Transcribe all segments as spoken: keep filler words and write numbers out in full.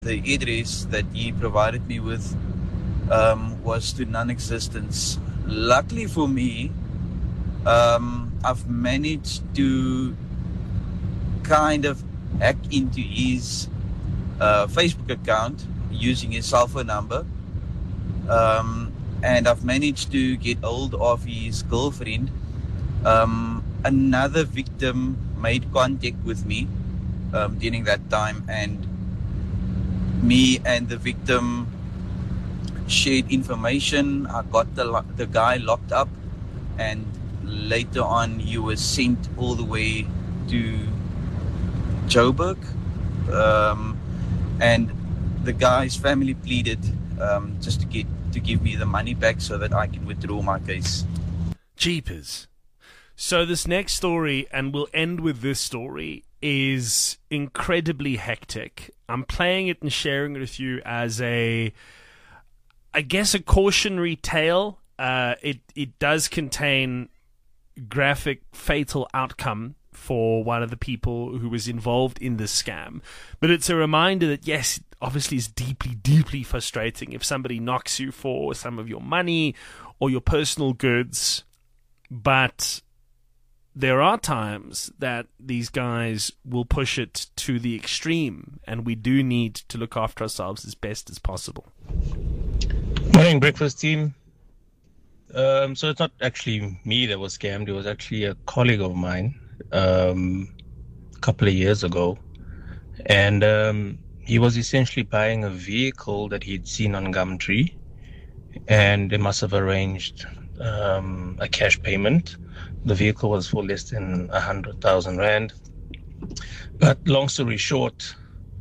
The address that he provided me with um, was to non-existence. Luckily for me, um, I've managed to kind of hack into his uh, Facebook account using his cell phone number. Um, and I've managed to get hold of his girlfriend. Um, another victim made contact with me um, during that time, and me and the victim shared information. I got the lo- the guy locked up, and later on he was sent all the way to Joburg, um, and the guy's family pleaded um, just to get to give me the money back so that I can withdraw my case. Jeepers. So this next story, and we'll end with this story, is incredibly hectic. I'm playing it and sharing it with you as a, I guess, a cautionary tale. Uh, it it does contain graphic, fatal outcome for one of the people who was involved in this scam. But it's a reminder that, yes, obviously it's deeply, deeply frustrating if somebody knocks you for some of your money or your personal goods. But there are times that these guys will push it to the extreme, and we do need to look after ourselves as best as possible. Morning, breakfast team. Um, so it's not actually me that was scammed. It was actually a colleague of mine um, a couple of years ago. And um, he was essentially buying a vehicle that he'd seen on Gumtree. And they must have arranged um, a cash payment. The vehicle was for less than one hundred thousand rand. But long story short,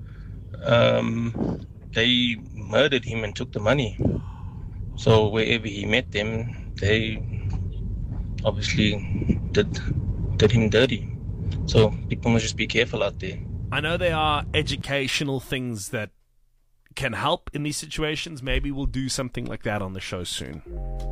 um, they murdered him and took the money. So wherever he met them, they obviously did did him dirty. So people must just be careful out there. I know there are educational things that can help in these situations. Maybe we'll do something like that on the show soon.